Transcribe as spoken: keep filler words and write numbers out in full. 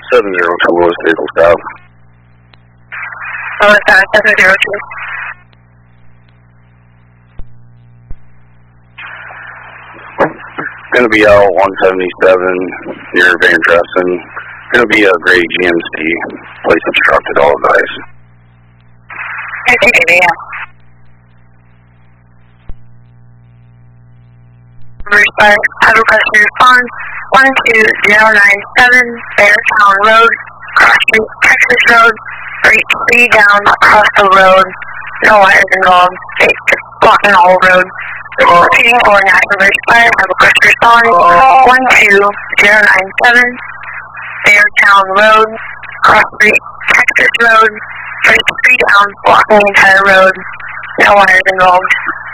seven zero two was vehicle stop. Oh, it's uh, seven zero two. Going to be L one seventy-seven near Van Dressen. Going to be a gray G M C. Place obstructed, all advice. Okay, yeah. Respire, have request to respond. one two zero nine seven, Fairtown Road, Cross Street, Texas Road. Reach three down across the road. No wires involved. It's blocking the whole road. Repeating for National Respire, have request to respond. one two zero nine seven, Fairtown Road, Cross Street, Texas Road. Reach three down, blocking the entire road. No wires involved.